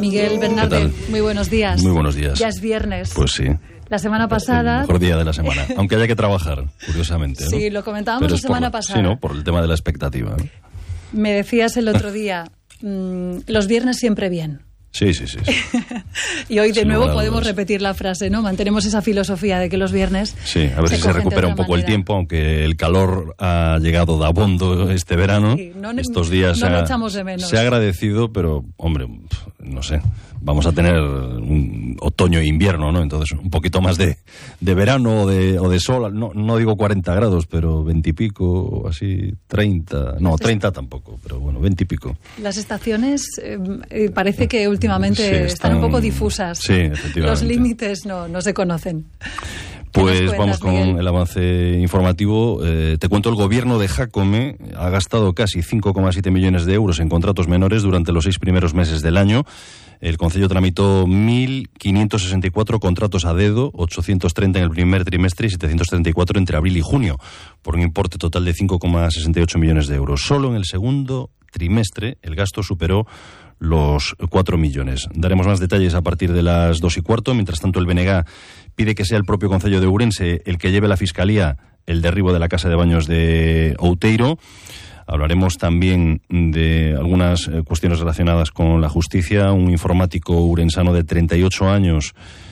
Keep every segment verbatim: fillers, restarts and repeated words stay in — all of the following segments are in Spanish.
Miguel Bernardo, muy buenos días. Muy buenos días. Ya es viernes. Pues sí. La semana pasada... El mejor día de la semana, aunque haya que trabajar, curiosamente, ¿no? Sí, lo comentábamos la semana por, pasada. Sí, ¿no? Por el tema de la expectativa, ¿no? Me decías el otro día, mmm, los viernes siempre bien. Sí, sí, sí. sí. Y hoy de Sin nuevo lugar a podemos dudas. repetir la frase, ¿no? Mantenemos esa filosofía de que los viernes... Sí, a ver se si se cogen de recupera un otra poco el manera. tiempo, aunque el calor ha llegado de abondo este verano. Sí, no- Estos días no se, lo ha, echamos de menos. se ha agradecido, pero, hombre, no sé, vamos a tener un otoño e invierno, ¿no? Entonces, un poquito más de, de verano o de, o de sol, no, no digo cuarenta grados, pero veinte y pico, así, treinta, no, treinta tampoco, pero bueno, veinte y pico. Las estaciones eh, eh, parece que últimamente Sí, están, están- un poco difusas. sí, efectivamente. Los límites no, no se conocen. ¿Qué nos Pues cuentas, vamos con Miguel? el avance informativo. Eh, te cuento, el gobierno de Jácome ha gastado casi cinco coma siete millones de euros en contratos menores durante los seis primeros meses del año. El Concello tramitó mil quinientos sesenta y cuatro contratos a dedo, ochocientos treinta en el primer trimestre y setecientos treinta y cuatro entre abril y junio, por un importe total de cinco coma sesenta y ocho millones de euros. Solo en el segundo trimestre el gasto superó los cuatro millones. Daremos más detalles a partir de las dos y cuarto. Mientras tanto, el B N G pide que sea el propio Concello de Ourense el que lleve a la Fiscalía el derribo de la casa de baños de Outeiro. Hablaremos también de algunas eh, cuestiones relacionadas con la justicia. Un informático urensano de treinta y ocho años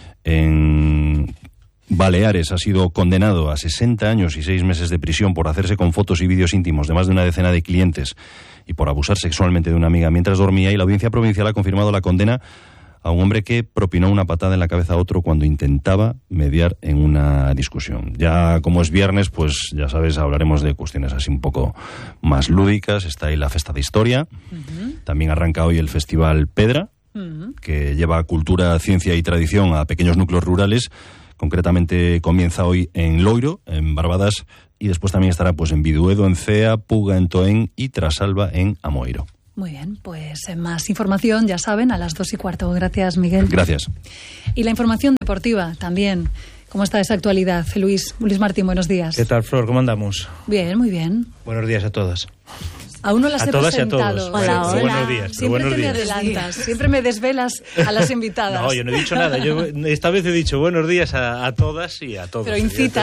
en Baleares ha sido condenado a sesenta años y seis meses de prisión por hacerse con fotos y vídeos íntimos de más de una decena de clientes y por abusar sexualmente de una amiga mientras dormía, y la Audiencia Provincial ha confirmado la condena a un hombre que propinó una patada en la cabeza a otro cuando intentaba mediar en una discusión. Ya como es viernes, pues ya sabes, hablaremos de cuestiones así un poco más lúdicas. Está ahí la Festa de Historia. Uh-huh. También arranca hoy el Festival Pedra, uh-huh, que lleva cultura, ciencia y tradición a pequeños núcleos rurales. Concretamente comienza hoy en Loiro, en Barbadas, y después también estará pues en Biduedo, en Cea, Puga, en Toén y Trasalba, en Amoeiro. Muy bien, pues eh, más información, ya saben, a las dos y cuarto. Gracias, Miguel. Gracias. Y la información deportiva también. ¿Cómo está esa actualidad? Luis, Luis Martín, buenos días. ¿Qué tal, Flor? ¿Cómo andamos? Bien, muy bien. Buenos días a todas. Aún no las A he todas y a presentado. todos. Hola, Bueno, hola. buenos días, pero Siempre buenos te me días. adelantas, siempre me desvelas a las invitadas. No, yo no he dicho nada. Yo esta vez he dicho buenos días a, a todas y a todos. Pero incita.